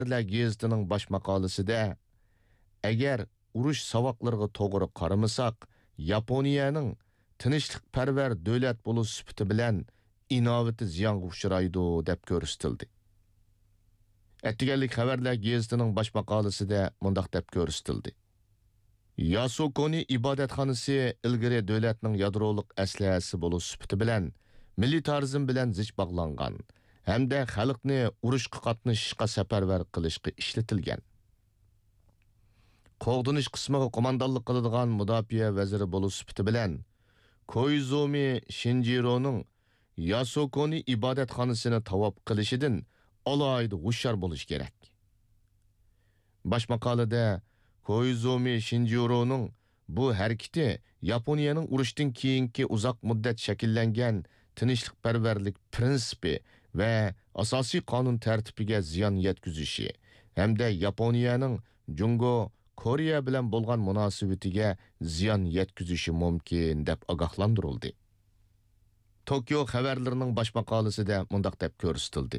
Xəbərlər gazetining baş maqolasida agar urush savoqlariga to'g'ri qaramasaq, Yaponiyaning tinchlikparvar davlat bo'lish sifati bilan inovati ziyonga uchraydi deb ko'rsatildi. Attiganlik Xəbərlər gazetining baş maqolasida mundaq deb ko'rsatildi. Yasukoni ibodatxonasi ilgari davlatning yadroliq aslahasi bo'lish sifati bilan militarizm bilan zich bog'langan hamda xalqni urushga qatnashishga safarbar qilishga ishlatilgan. Qo'g'dinish qismiga qo'mondonlik qiladigan mudofaa vaziri bo'lish sifati bilan Koizumi Shinjironing Yasukoni ibodatxonasini tavob qilishidan alohida hushyor bo'lish kerak. Baş maqolada Koizumi Shinjironing bu harakati Yaponiyaning urushdan keyingi uzoq muddat shakllangan tinchlikparvarlik prinsipi va asosiy qonun tartibiga ziyon yetkazishi hamda Yaponiyaning Jungo Koreya bilan bo'lgan munosabatiga ziyon yetkazishi mumkin deb ogohlantirildi. Tokyo xabarlarining baş maqolasida mundaq deb ko'rsatildi.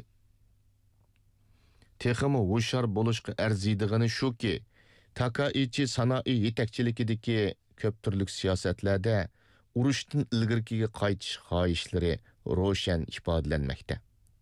Texmi hushyor bo'lishga arziydigani shuki, Takaichi sanoat yetakchiligidagi ko'p turlik siyosatlarda urushdan ilgirkiga qaytish xohishlari ro'shan ifodalanmoqda.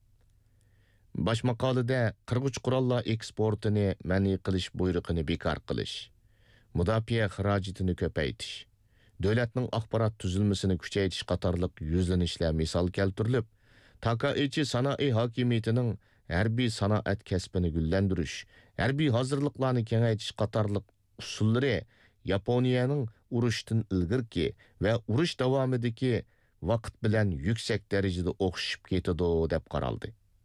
Baş maqolada qirg'ich qurollar eksportini ma'ni qilish buyrug'ini bekor qilish, mudofaa xarajatini ko'paytirish, davlatning axborot tuzilmasini kuchaytirish qatorliq yuzlanishlar misol keltirilib, Takaichi sanoat hokimiyatining harbiy sanoat kasbini gullantirish, harbiy hozirliklarni kengaytirish qatorliq usullari Yaponiyaning urushdan ilgirki va urush davomidagi vaqt bilan yuksak darajada o'xshib ketadi deb qaraldi.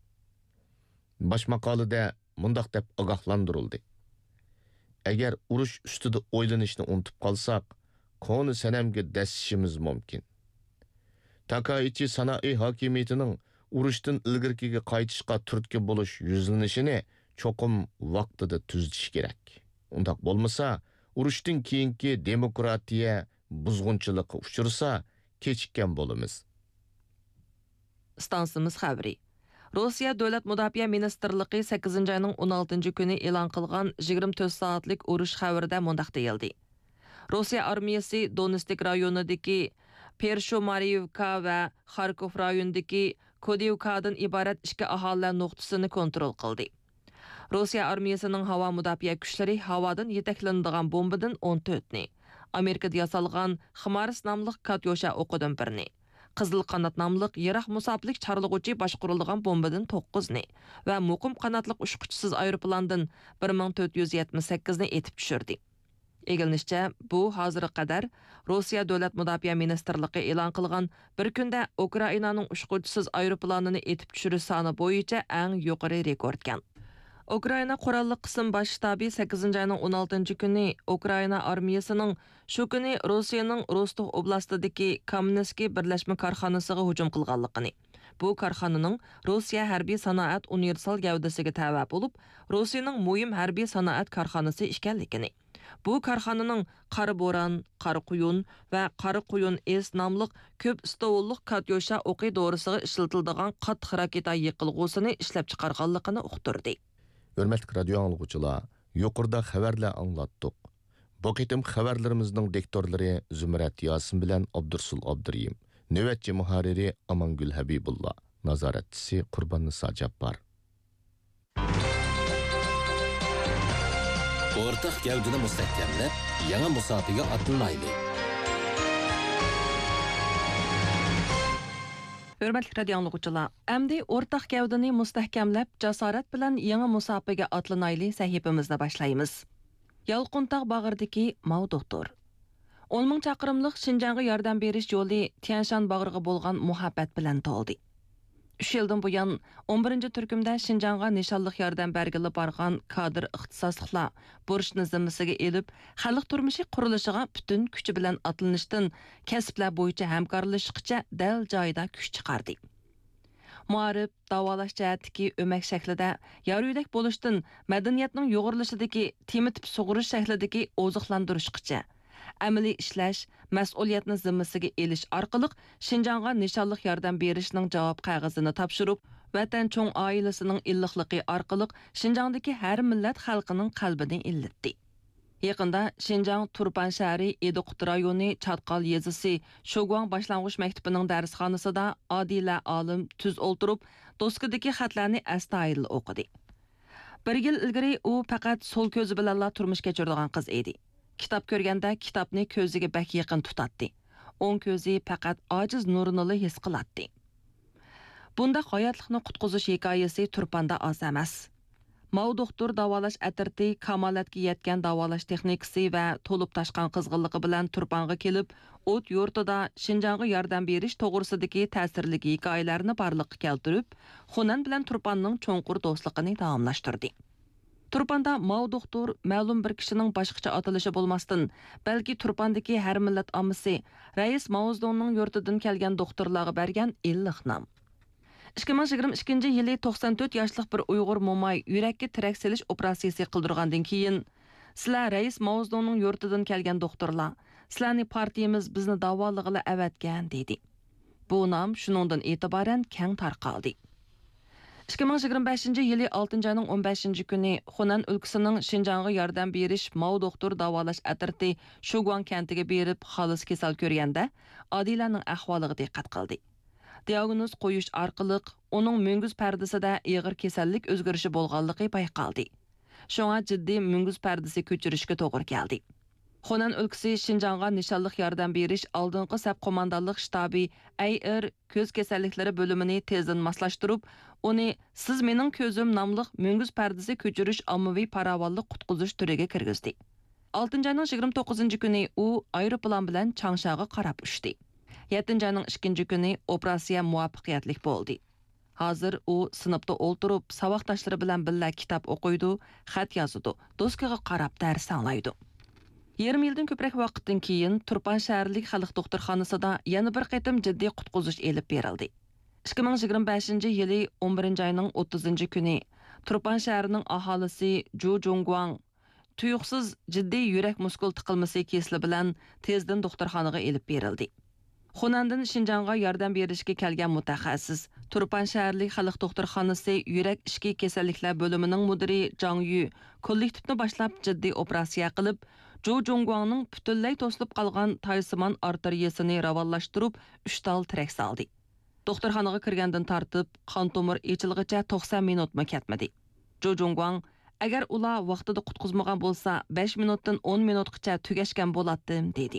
Baş maqolada mundaq deb ogohlantirildi. Agar urush ustida o'ylanishni unutib qolsak, qoni sanamga dasishimiz mumkin. Takaichi sanoat hokimiyatining urushdan ilgirkiga qaytishga turtki bo'lish yuzlanishini cho'qim vaqtida tuzitish kerak. Undaq bo'lmasa, urushdan keyingi demokratiya buzg'unchilikqa uchursa, kechikkan bo'lamiz. Stansimiz xabari. Rossiya Davlat Mudofaa Ministerligi 8 ayning 16 kuni e'lon qilgan 24 soatlik urush xabarida mundaq deyildi. Rossiya armiyasi Donetsk rayonidagi Persho-Mariivka va Kharkov rayonidagi Kodivkadan iborat ikki aholi nuqtasini kontrol qildi. Rossiya armiyasining havo mudofaa kuchlari havodan yetaklanadigan bombadan 14 ni, Amerikada yasalgan Xmaris nomli Katyosha o'qidan birini, Qizil qanot nomli yiroq musofirlik charlig'uchi boshqarilgan bombadan 9 ni va muqim qanotliq uchquchisiz aeroplandan 1478 ni etib tushirdi. Egilinishcha, bu hozirga qadar Rossiya Davlat Mudofaa Ministerligi e'lon qilgan bir kunda Ukrainaning uchquchisiz aeroplanini etib tushirish soni bo'yicha eng yuqori rekordgan. Ukraina qurolli qism bosh shtabi 8 ayning 16 kuni Ukraina armiyasining shu kuni Rossiyaning Rostov oblastidagi Kamenskiy birlashma korxonasiga hujum qilganligini, bu korxonaning Rossiya harbiy sanoat universal gavdasiga tava bo'lib, Rossiyaning muhim harbiy sanoat korxonasi ekanligini, bu korxonaning Qora bo'ron, Qora quyun va Qora quyun S nomli ko'p stovulliq Katyosha o'qi dorisiga ishlatiladigan qattiq raketa yiqilg'usini ishlab chiqarganligini uqtirdi. Hörmətli radio anlıqçılar, yuqorida xabarlar anglatdik. Bu qitim xabarlarimizning diktorlari Zumrat Yasin bilan Abdursul Abduriyim, navbatchi muharriri Amangul Habibullah, nazoratchisi Qurbonnisa Jabbor. O'rtaq gavdini mustahkamlab, yangi musofiga otlanaylik. Hörmətli radio anlıqçılar, əmdi ortaq gavdini mustahkamlab, jasorat bilan yangi musofiga otlanaylik sahifamizni boshlaymiz. Yalqıntaq bağırdagi Mao doktor. 10 ming chaqirimlik Şinjanğa yordam berish yo'li Tianshan bag'riga bo'lgan muhabbat bilan to'ldi. 3 yildan buyon 11 turkumda Şinjanğa nishonliq yordam bergili borgan kadr ixtisosliklar burchni zimmasiga elib, xalq turmushi qurilishiga butun kuchi bilan atlanishdan kasblar bo'yicha hamkorlashishgacha dal joyida kuch chiqardi. Muarif, davolash jihatdagi o'mak shaklida yaruydak bo'lishdan madaniyatning yo'g'rilishidagi temitib sug'urish shaklidagi oziqlantirishgacha amaliy ishlash, mas'uliyatni zimmasiga elish orqali Şinjanğa nishonliq yordam berishning javob qog'ozini topshirib, Vatan cho'ng oilasining illiqligi orqali Şinjangdagi har millat xalqining qalbini illatdi. Yaqında Şinjang Turpan shahri Ediqut rayoni Çatqal yezisi Shoguang boshlang'ich maktabining darsxonasida Odila olim tuz o'ltirib, doskadagi xatlarni astoydil o'qidi. Bir yil ilgari u faqat so'l ko'zi bilan turmush kechiradigan qiz edi. Kitob ko'rganda kitobni ko'ziga bak yaqin tutatdi. O'ng ko'zi faqat ojiz nurini his qiladi. Bunda hayotlikni qutqizish hikoyasi Turpanda oz emas. Mao doktor davolash atirti kamolatga yetgan davolash texnikasi va to'lib tashqan qizg'inligi bilan Turpanga kelib, o't yurtida Şinjangga yordam berish to'g'risidagi ta'sirli hikoyalarni barliqqa keltirib, Xunan bilan Turpanning cho'nqur do'stligini davomlashtirdi. Turpanda Mao doktor ma'lum bir kishining boshqacha atalishi bo'lmasdan, balki Turpandagi har millat ommasi Rais Mao Zedongning yurtidan kelgan doktorlarga bergan illiq nom. 2022 yili 94 yoshlik bir Uyg'ur mo'may yurakka tirak selish operatsiyasi qildirgandan keyin sizlar Rais Mao Zedongning yurtidan kelgan doktorlar, sizlarni partiyamiz bizni davolig'ila avatgan dedi. Bu nom shuningdan e'tiboran keng tarqaldi. 2025 yili 6 ayning 15 kuni Xunan o'lkasining Şinjangga yordam berish Mao doktor davolash atirti Shoguang kentiga berib xolis kasal ko'rganda Odilaning ahvoliga diqqat qildi. Diagnoz qo'yish orqali uning munguz pardasida og'ir kasallik o'zgarishi bo'lganligi payqaldi. Shunga jiddiy munguz pardasi ko'chirishga to'g'ri keldi. Xunan o'lkasi Şinjangga nishonliq yordam berish oldingi saf qo'mondonlik shtabi AR ko'z kasalliklari bo'limini tezdan moslashtirib, uni "Siz mening ko'zim" nomli munguz pardasi ko'chirish ommaviy paravollik qutqizish turiga kirgizdi. 6 ayning 29 kuni u aeroplan bilan Changshaga qarab uchdi. 7 ayning 2 kuni operatsiya muvaffaqiyatli bo'ldi. Hozir u sinfda o'ltirib, saboqdoshlari bilan birga kitob o'qiydi, xat yozadi, doskaga qarab dars anglaydi. 20 yildan ko'proq vaqtdan keyin Turpan shaharlik xalq doktorxonasida yana bir qatim jiddiy qutqizish elib berildi. 2025 yili 11 ayning 30 kuni Turpan shahrining aholisi Ju Jongguang tuyuqsiz jiddiy yurak muskul tiqilmasi kesili bilan tezdan doktorxonaga elib berildi. Xunandan Şinjangga yordam berishga kelgan mutaxassis Turpan shaharlik xalq doktorxonasi yurak ishki kasalliklar bo'limining mudiri Zhang Yu kollektivni boshlab jiddiy operatsiya qilib, Ju Jongguangning butunlay to'silib qolgan taysimon arteriyasini ravolashtirib, 3 tal tirak saldi. Doktorxonaga kirgandan tortib, qon tomir echilgicha 90 minutmi ketmadi. Ju Jongguang agar ular vaqtida qutqizmagan bo'lsa, 5 minutdan 10 minutgacha tugashgan bo'lardim dedi.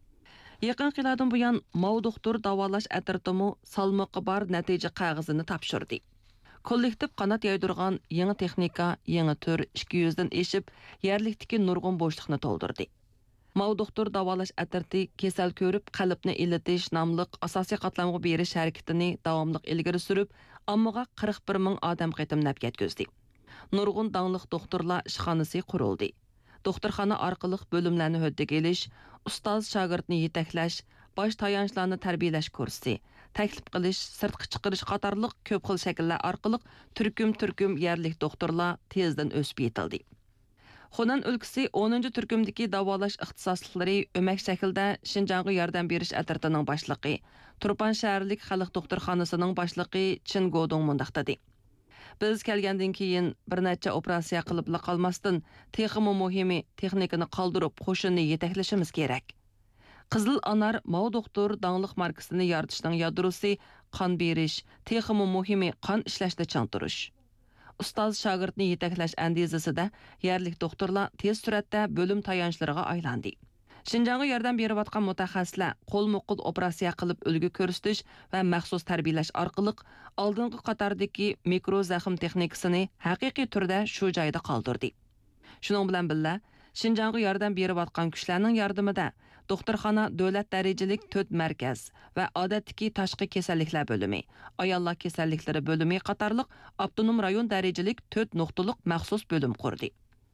Yaqin qiladan buyon Mao doktor davolash atirtimi salmoqi bor natija qog'ozini topshirdi. Kollektiv qanot yaydirgan yangi texnika, yangi tur 200 dan eshib, yerlikdagi nurg'un bo'shliqni to'ldirdi. Mao doktor davolash atirti kasal ko'rib, qalbni ilitish nomli asosiy qatlamga berish harakatini davomli ilgari surib, ommaga 41 ming odam qatimlab yetkazdi. Nurg'un dangliq doktorlar ishxonasi qurildi. Doktorxona orqali bo'limlarni huddiga elish, ustoz shogirdni yetaklash, bosh tayanchlarni tarbiyalash kursi, taklif qilish, sirtqi chiqarish qatorliq ko'p xil shakllar orqali turkum yerlik doktorlar tezdan o'sib yetildi. Xunan o'lkasi 10-turkumdagi davolash ixtisosliklari o'mak shaklda Şinjangga yordam berish atirtining boshlig'i, Turpan shaharlik xalq doktorxonasining boshlig'i Chin Godong mundaq dedi. Biz kelgandan keyin bir necha operatsiya qilib qolmasdan, texmi muhimi texnikani qoldirib qo'shinni yetaklashimiz kerak. Qizil anar Mao doktor dangliq markasini yaratishning yadrosi qon berish, texmi muhimi qon ishlashda chang turish. Ustoz shogirdni yetaklash andizasida yerlik doktorlar tez suratda bo'lim tayanchlariga aylandi. Şinjangga yordam berayotgan mutaxassislar qo'l-muqul operatsiya qilib ulgu ko'rsatish va maxsus tarbiyalash orqali oldingi qatordagi mikro zaxm texnikasini haqiqiy turda shu joyda qoldirdi. Shuning bilan birga Şinjangga yordam berayotgan kuchlarning yordamida doktorxona davlat darajalik 4 markaz va odatdagi tashqi kasalliklar bo'limi, ayollar kasalliklari bo'limi qatorliq avtonom rayon darajalik 4 nuqtaliq maxsus bo'lim qurdi.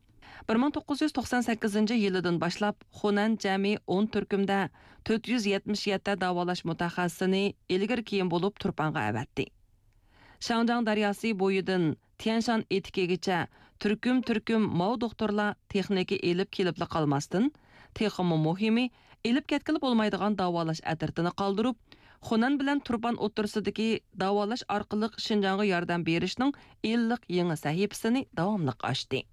1998 yilidan boshlab Xunan jami 10 turkumda 477 davolash mutaxassisini ilgari keyin bo'lib Turpanga avatdi. Shangjang daryosi bo'yidan Tianshan etikigacha turkum Mao doktorlar texnika elib kelib qolmasdan, texmi muhimi elib ketkili bo'lmaydigan davolash atirtini qoldirib, Xunan bilan Turpan o'ttirsidagi davolash orqali Şinjanğa yordam berishning illiq yangi sahifasini davomli ochdi.